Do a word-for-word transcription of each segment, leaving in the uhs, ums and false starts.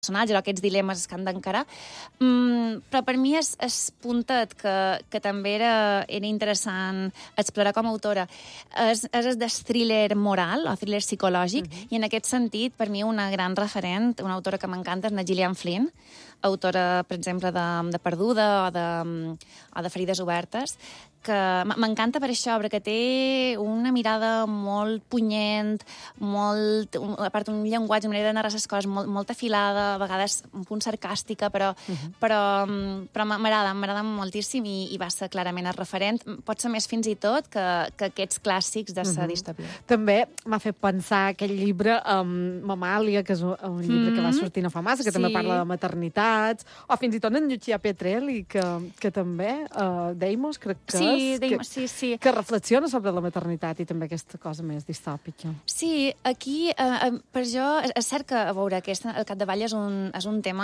personatges o aquests dilemes que han d'encarar. Mm, però per mi és, és puntet que, que també era, era interessant explorar com a autora. És, és el de thriller moral o thriller psicològic, uh-huh. i en aquest sentit, per mi, una gran referent, una autora que m'encanta, és la Gillian Flynn, autora, per exemple, de, de Perduda o de, o de Ferides obertes, que m'encanta per això, perquè té una mirada molt punyent, molt, a part un llenguatge, una manera de narrar les coses molt, molt afilada, a vegades un punt sarcàstica, però, uh-huh. però, però m'agrada, m'agrada moltíssim i, i va ser clarament el referent. Pot ser més fins i tot que, que aquests clàssics de la uh-huh. distopia. També m'ha fet pensar aquell llibre, um, Mamàlia, que és un, un llibre mm-hmm. que va sortir no fa massa, que sí. també parla de maternitats, o fins i tot en Lucia Pietrelli, que, que també, uh, Deimos, crec que sí, és, Deimos, que, sí, sí. que reflexiona sobre la maternitat i també aquesta cosa més distòpica. Sí, aquí, eh, per jo, és cert que, a veure, aquest, el capdavall és un, és un tema,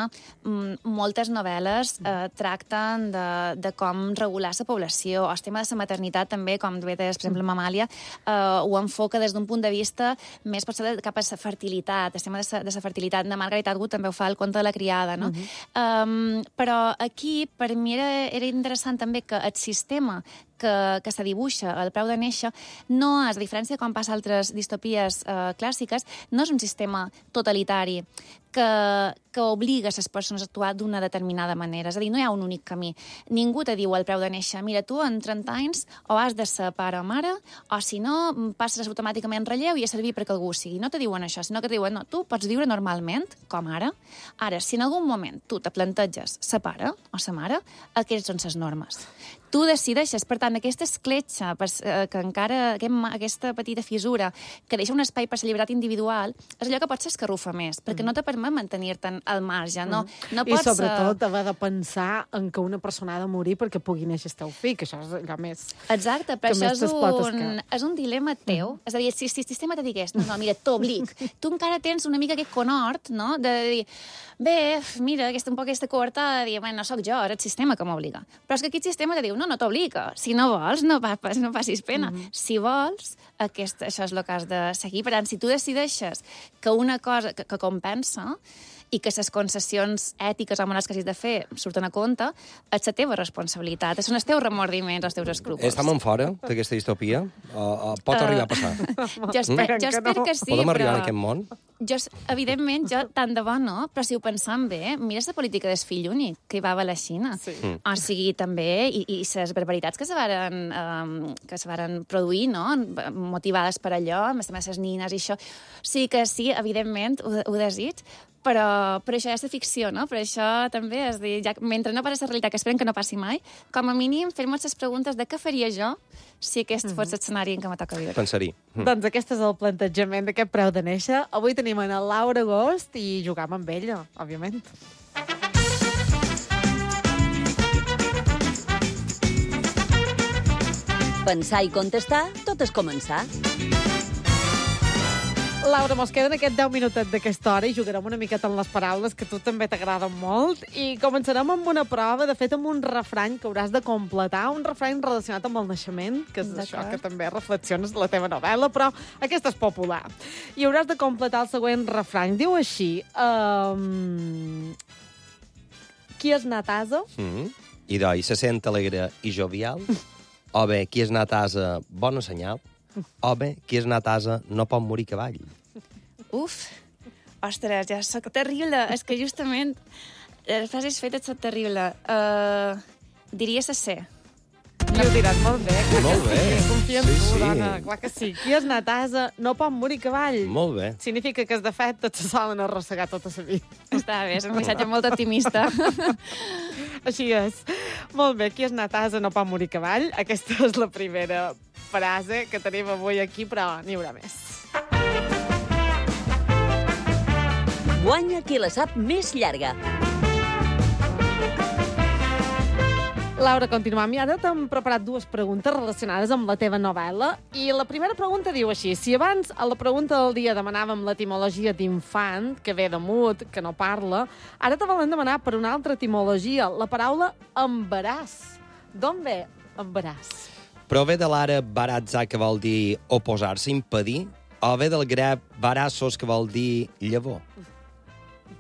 moltes novel·les eh, tracten de, de com regular la població, o el tema de la maternitat també, com bé deies, per exemple, Mamàlia, eh, ho enfoca des d'un punt de vista més potser cap a la fertilitat, el tema de la fertilitat. De Margaret Atwood també ho fa el conte de la criada, no? Uh-huh. um, però aquí, per mi, era, era interessant també que el sistema que, que se dibuixa al preu de néixer no és, a diferència de com passa altres distopies eh, clàssiques, no és un sistema totalitari que, que obliga les persones a actuar d'una determinada manera. És a dir, no hi ha un únic camí. Ningú te diu al preu de néixer, mira, tu en trenta anys o has de ser pare o mare, o si no, passes automàticament relleu i a servir perquè algú sigui. No te diuen això, sinó que te diuen, no, tu pots viure normalment, com ara. Ara, si en algun moment tu te planteges ser pare o ser mare, aquestes són les normes. Tu decideixes, per tant, aquesta escletxa, que encara, aquesta petita fissura, que deixa un espai per la llibertat individual, és allò que potser escarrufa més, perquè no te permet mantenir-te'n al marge. No, no I pots, sobretot haver de pensar en que una persona ha de morir perquè pugui néixer el teu fill, que això és allò més... Exacte, però això és un, és un dilema teu. Mm. És a dir, si, si el sistema te digués, no, no, mira, t'oblic, tu encara tens una mica aquest conhort, no?, de dir, bé, mira, aquesta, un poc aquesta coartada de dir, bueno, no sóc jo, era el sistema que m'obliga. Però és que aquí el sistema te diu, no, no t'obliga. Si no vols, no, pas, no passis pena. Mm-hmm. Si vols, aquest, això és el que has de seguir. Per tant, si tu decideixes que una cosa que, que compensa i que les concessions ètiques o morals que hagis de fer surten a compte, és la teva responsabilitat. Són els teus remordiments, els teus escrúpols. Estem en fora d'aquesta distopia? O, o pot uh, arribar a passar? Jo, esper, jo espero que sí, Podem però... arribar en aquest món? Jo, evidentment, jo, tant de bo no, però si ho pensam bé, mira la política del fill únic que hi va haver a la Xina. Sí. Mm. O sigui, també, i, i les barbaritats que se varen, um, que se varen produir, no?, motivades per allò, més a més les nines i això. Sí que sí, evidentment, ho, ho desig, però, però això és de ficció, no? Però això també és dir, ja, mentre no passi la realitat, que esperem que no passi mai, com a mínim fer-nos les preguntes de què faria jo si aquest mm-hmm. fos l'escenari en què me toca viure. Pensaria. Mm. Doncs aquest és el plantejament d'aquest preu de néixer. Avui tenim en el Laura Agost i jugam amb ella, òbviament. Pensar i contestar, tot és començar. Laura, mos queden aquests deu minuts d'aquesta hora i jugarem una miqueta amb les paraules, que a tu també t'agraden molt. I començarem amb una prova, de fet, amb un refrany que hauràs de completar, un refrany relacionat amb el naixement, que és això que també reflexiones de la teva novel·la, però aquesta és popular. I hauràs de completar el següent refrany. Diu així... Um... Qui és anat a asa? Mm-hmm. I doi, se sent alegre i jovial. O bé, qui és anat a asa, bona senyal. O bé, qui és anat a asa, no pot morir cavall. Uf, ostres, ja soc terrible. És que justament les frases fetes són terrible. Uh, diria la C. I ho diràs molt bé. Molt bé. Confia en sí, tu, sí. dona. Clar que sí. Qui és anat a asa, no pot morir cavall. Molt bé. Significa que, de fet, tots se solen arrossegar tota la vida. Està bé, és un missatge molt optimista. Així és. Molt bé, qui és anat a asa, no pot morir cavall. Aquesta és la primera frase que tenim avui aquí, però n'hi haurà més. Guanya qui la sap més llarga. Laura, continuem. I ara t'hem preparat dues preguntes relacionades amb la teva novel·la. I la primera pregunta diu així. Si abans a la pregunta del dia demanàvem l'etimologia d'infant, que ve de mut, que no parla, ara te volen demanar per una altra etimologia, la paraula embaràs. D'on ve embaràs? Prové de l'àrab baratza, que vol dir oposar-se, impedir, o ve del grec barassos, que vol dir llavor.